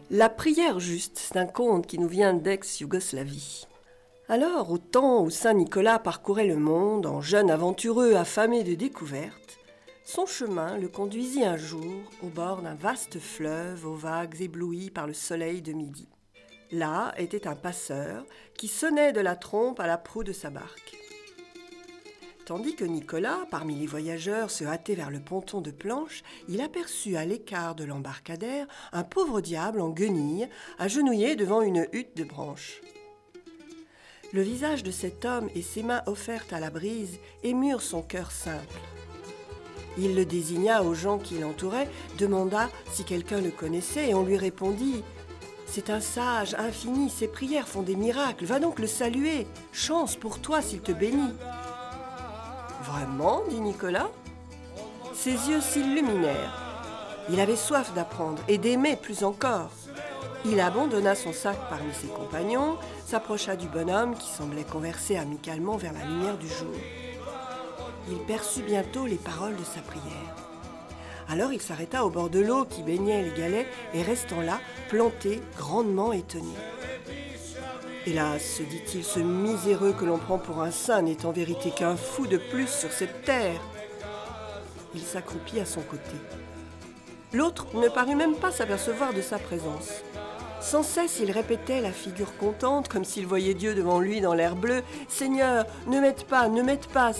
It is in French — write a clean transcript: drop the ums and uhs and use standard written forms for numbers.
La prière juste, c'est un conte qui nous vient d'ex-Yougoslavie. Alors, au temps où Saint Nicolas parcourait le monde, en jeune aventureux affamé de découvertes, son chemin le conduisit un jour au bord d'un vaste fleuve aux vagues éblouies par le soleil de midi. Là était un passeur qui sonnait de la trompe à la proue de sa barque. Tandis que Nicolas, parmi les voyageurs, se hâtait vers le ponton de planches, il aperçut à l'écart de l'embarcadère un pauvre diable en guenilles, agenouillé devant une hutte de branches. Le visage de cet homme et ses mains offertes à la brise émurent son cœur simple. Il le désigna aux gens qui l'entouraient, demanda si quelqu'un le connaissait et on lui répondit « C'est un sage infini, ses prières font des miracles, va donc le saluer, chance pour toi s'il te bénit. » « Vraiment ?» dit Nicolas. Ses yeux s'illuminèrent. Il avait soif d'apprendre et d'aimer plus encore. Il abandonna son sac parmi ses compagnons, s'approcha du bonhomme qui semblait converser amicalement vers la lumière du jour. Il perçut bientôt les paroles de sa prière. Alors il s'arrêta au bord de l'eau qui baignait les galets et restant là, planté, grandement étonné. Hélas, se dit-il, ce miséreux que l'on prend pour un saint n'est en vérité qu'un fou de plus sur cette terre. Il s'accroupit à son côté. L'autre ne parut même pas s'apercevoir de sa présence. Sans cesse, il répétait la figure contente, comme s'il voyait Dieu devant lui dans l'air bleu. « Seigneur, ne m'aide pas,